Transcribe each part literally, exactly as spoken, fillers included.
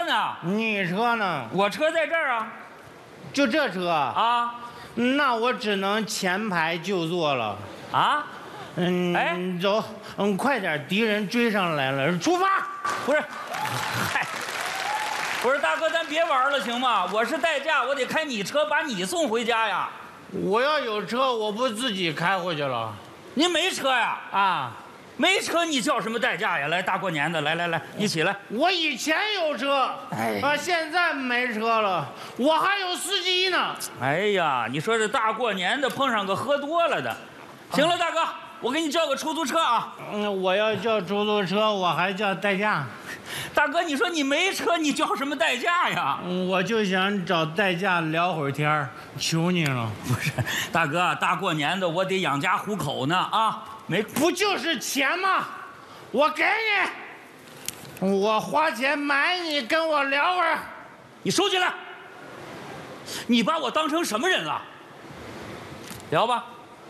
呢？ 你车呢？ 我车在这儿啊。 就这车啊？ 那我只能前排就坐了。 啊？ 嗯， 哎， 走，嗯，快点，敌人追上来了，出发！ 不是，嗨，不是大哥，咱别玩了行吗？我是代驾，我得开你车把你送回家呀。 我要有车，我不自己开回去了。 您没车呀？ 啊， 没车你叫什么代驾呀？来，大过年的，来来来，你起来。 我以前有车， 哎啊，现在没车了，我还有司机呢。 哎呀，你说这大过年的碰上个喝多了的，行了，大哥，我给你叫个出租车啊。 嗯，我要叫出租车，我还叫代驾。 大哥，你说你没车，你叫什么代驾呀？ 嗯，我就想找代驾聊会儿天儿，求你了。 不是，大哥，大过年的我得养家糊口呢啊，没不就是钱吗？我给你，我花钱买你，跟我聊会儿。 你收起来。你把我当成什么人了？聊吧。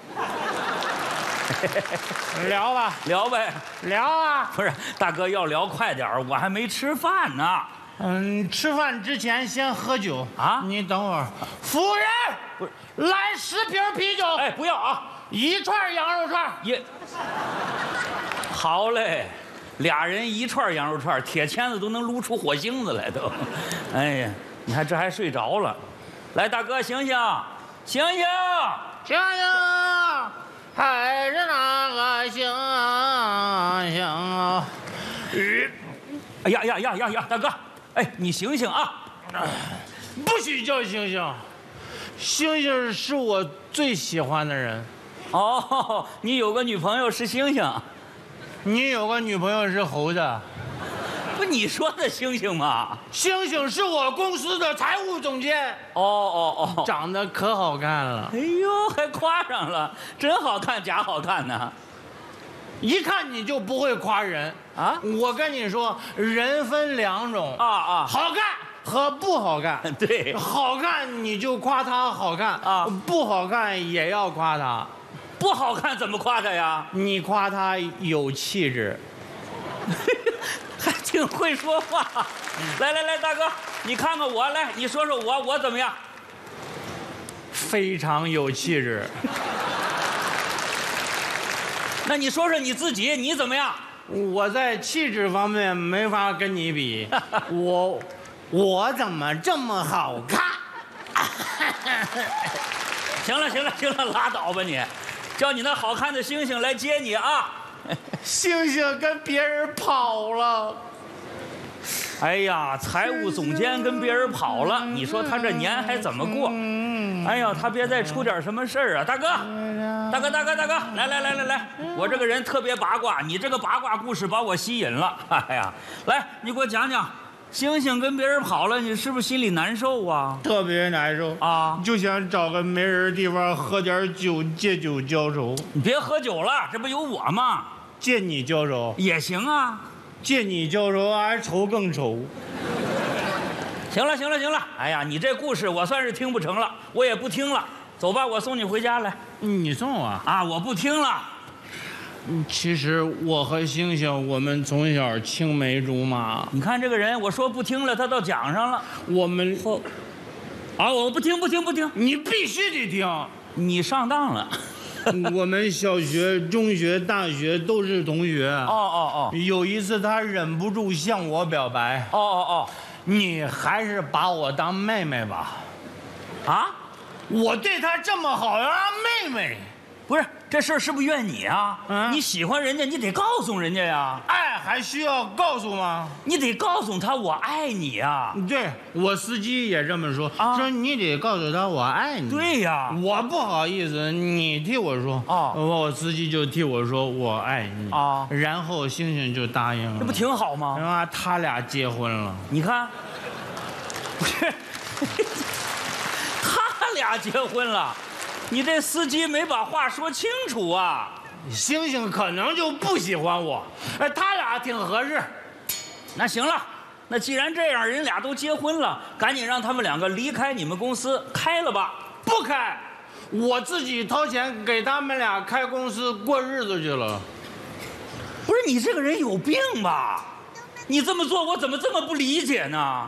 聊吧， 聊呗。 聊啊！ 不是，大哥要聊快点儿，我还没吃饭呢。 嗯，吃饭之前先喝酒啊！ 你等会儿，服务员， 不是， 来十瓶啤酒。 哎，不要啊！ 一串羊肉串。 也好嘞，俩人一串羊肉串，铁签子都能撸出火星子来都。哎呀，你看这还睡着了。来，大哥，醒醒，醒醒， 醒醒，还是那个醒醒啊！ 哎呀呀呀呀呀，大哥，哎，你醒醒啊！ 不许叫星星，星星是我最喜欢的人。 哦，你有个女朋友是星星， 你有个女朋友是猴子。 不，你说的星星吗？ 星星是我公司的财务总监。 哦哦哦， 长得可好看了。 哎呦，还夸上了，真好看，假好看呢。 一看你就不会夸人啊！ 我跟你说，人分两种啊啊， 好看和不好看。 对， 好看你就夸他好看啊， 不好看也要夸他。 不好看怎么夸他呀？ 你夸他有气质。 还挺会说话。来来来，大哥，你看看我，来，你说说我，我怎么样？ 非常有气质。 那你说说你自己，你怎么样？ 我在气质方面没法跟你比。我我怎么这么好看？ 行了行了行了，拉倒吧你，叫你那好看的星星来接你啊。 星星跟别人跑了。 哎呀，财务总监跟别人跑了，你说他这年还怎么过？哎呀，他别再出点什么事儿啊！大哥，大哥，大哥，大哥，来来来来来，我这个人特别八卦，你这个八卦故事把我吸引了。哎呀，来，你给我讲讲，星星跟别人跑了，你是不是心里难受啊？ 特别难受啊， 就想找个没人的地方喝点酒，借酒浇愁。 你别喝酒了，这不有我吗？ 借你浇愁也行啊。 借你浇愁，还愁更愁。 行了，行了，行了！哎呀，你这故事我算是听不成了，我也不听了。走吧，我送你回家来。 你送我啊？我不听了。 其实我和星星，我们从小青梅竹马。 你看这个人，我说不听了，他倒讲上了。 我们后，啊，我不听，不听，不听！ 你必须得听。 你上当了。 我们小学、中学、大学都是同学。 哦哦哦！ 有一次他忍不住向我表白。 哦哦哦！ 你还是把我当妹妹吧。 啊？ 我对她这么好，要让妹妹。 不是，这事儿是不是怨你啊？嗯，你喜欢人家，你得告诉人家呀。 爱还需要告诉吗？ 你得告诉他我爱你啊。 对，我司机也这么说，啊、说你得告诉他我爱你。 对呀， 我不好意思，你替我说。哦，我司机就替我说我爱你啊，然后星星就答应了。 这不挺好吗？ 然后他俩结婚了。 你看，不是，他俩结婚了。你这司机没把话说清楚啊！ 星星可能就不喜欢我，哎，他俩挺合适。 那行了，那既然这样，人俩都结婚了，赶紧让他们两个离开你们公司，开了吧。 不开，我自己掏钱给他们俩开公司过日子去了。 不是你这个人有病吧？你这么做，我怎么这么不理解呢？